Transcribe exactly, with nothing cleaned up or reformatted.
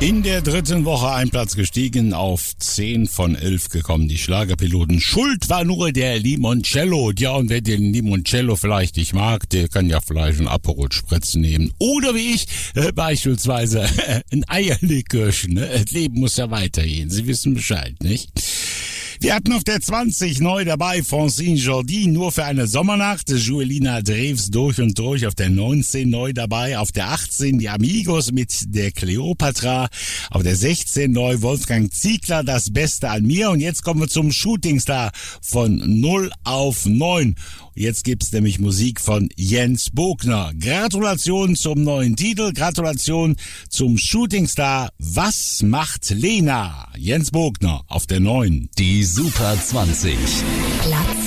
In der dritten Woche ein Platz gestiegen, auf zehn von elf gekommen, die Schlagerpiloten. Schuld war nur der Limoncello. Ja, und wer den Limoncello vielleicht nicht mag, der kann ja vielleicht einen Aperol Spritz nehmen. Oder wie ich, äh, beispielsweise ein Eierlikörchen. Ne? Das Leben muss ja weitergehen. Sie wissen Bescheid, nicht? Wir hatten auf der zwanzig neu dabei Francine Jordi, nur für eine Sommernacht. Joelina Drews durch und durch auf der neunzehn neu dabei. Auf der achtzehn die Amigos mit der Cleopatra. Auf der sechzehn neu Wolfgang Ziegler, das Beste an mir. Und jetzt kommen wir zum Shootingstar von null auf neun. Jetzt gibt's nämlich Musik von Jens Bogner. Gratulation zum neuen Titel, Gratulation zum Shootingstar. Was macht Lena? Jens Bogner auf der neun. Die Super zwanzig. Platz